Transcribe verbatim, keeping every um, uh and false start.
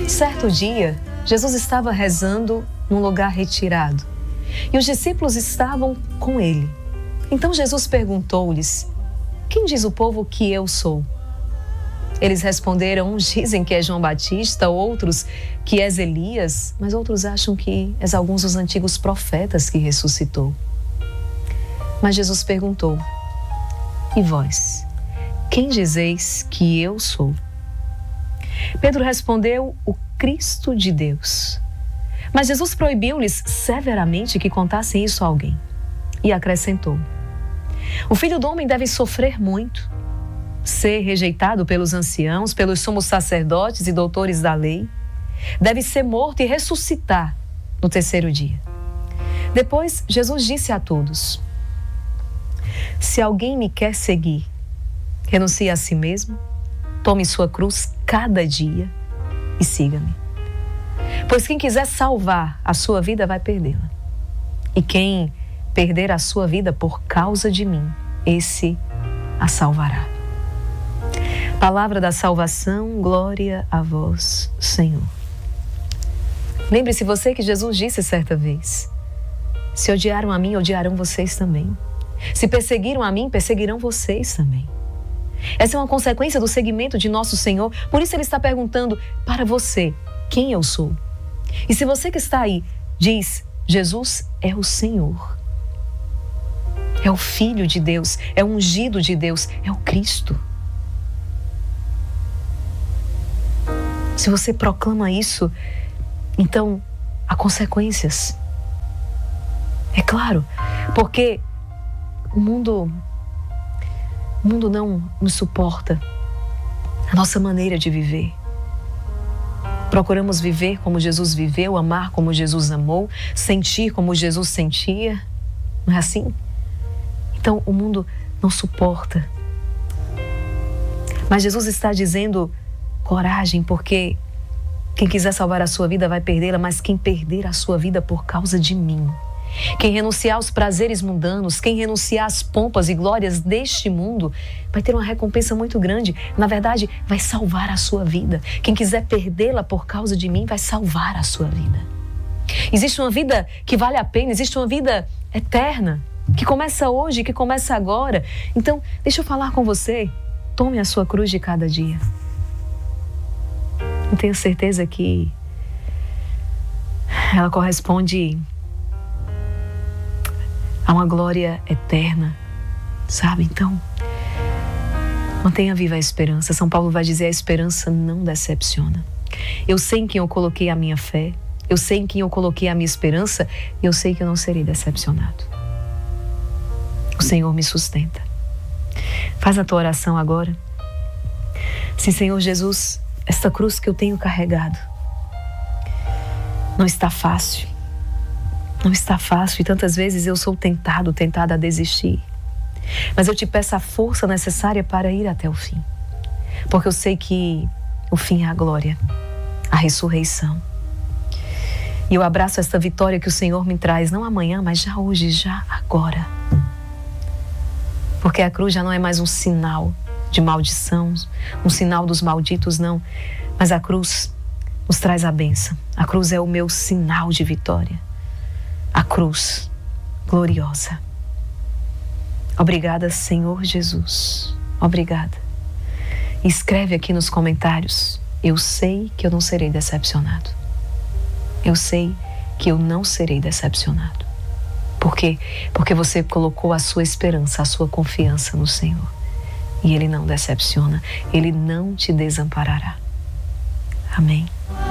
Certo dia, Jesus estava rezando num lugar retirado e os discípulos estavam com ele. Então Jesus perguntou-lhes: quem diz o povo que eu sou? Eles responderam: uns dizem que é João Batista, outros que és Elias, mas outros acham que és alguns dos antigos profetas que ressuscitou. Mas Jesus perguntou: e vós, quem dizeis que eu sou? Pedro respondeu: o Cristo de Deus. Mas Jesus proibiu-lhes severamente que contassem isso a alguém e acrescentou: o Filho do Homem deve sofrer muito, ser rejeitado pelos anciãos, pelos sumos sacerdotes e doutores da lei, deve ser morto e ressuscitar no terceiro dia. Depois, Jesus disse a todos: se alguém me quer seguir, renuncie a si mesmo, tome sua cruz cada dia e siga-me. Pois quem quiser salvar a sua vida vai perdê-la. E quem perder a sua vida por causa de mim, esse a salvará. Palavra da salvação, glória a vós, Senhor. Lembre-se você que Jesus disse certa vez: se odiaram a mim, odiarão vocês também. Se perseguiram a mim, perseguirão vocês também. Essa é uma consequência do seguimento de nosso Senhor. Por isso ele está perguntando para você: quem eu sou? E se você que está aí diz: Jesus é o Senhor, é o Filho de Deus, é o ungido de Deus, é o Cristo. Se você proclama isso, então há consequências. É claro, porque o mundo, o mundo não nos suporta a nossa maneira de viver. Procuramos viver como Jesus viveu, amar como Jesus amou, sentir como Jesus sentia. Não é assim? Então o mundo não suporta. Mas Jesus está dizendo: coragem, porque quem quiser salvar a sua vida vai perdê-la, mas quem perder a sua vida por causa de mim, quem renunciar aos prazeres mundanos, quem renunciar às pompas e glórias deste mundo, vai ter uma recompensa muito grande. Na verdade, vai salvar a sua vida. Quem quiser perdê-la por causa de mim, vai salvar a sua vida. Existe uma vida que vale a pena, existe uma vida eterna, que começa hoje, que começa agora. Então, deixa eu falar com você. Tome a sua cruz de cada dia. Eu tenho certeza que ela corresponde a uma glória eterna, sabe? Então, mantenha viva a esperança. São Paulo vai dizer: a esperança não decepciona. Eu sei em quem eu coloquei a minha fé, eu sei em quem eu coloquei a minha esperança, e eu sei que eu não serei decepcionado. O Senhor me sustenta. Faz a tua oração agora. Sim, Senhor Jesus, esta cruz que eu tenho carregado não está fácil. Não está fácil e tantas vezes eu sou tentado, tentada a desistir. Mas eu te peço a força necessária para ir até o fim. Porque eu sei que o fim é a glória, a ressurreição. E eu abraço esta vitória que o Senhor me traz, não amanhã, mas já hoje, já agora. Porque a cruz já não é mais um sinal de maldição, um sinal dos malditos, não. Mas a cruz nos traz a bênção. A cruz é o meu sinal de vitória. A cruz gloriosa. Obrigada, Senhor Jesus. Obrigada. Escreve aqui nos comentários: eu sei que eu não serei decepcionado. Eu sei que eu não serei decepcionado. Por quê? Porque você colocou a sua esperança, a sua confiança no Senhor. E Ele não decepciona. Ele não te desamparará. Amém.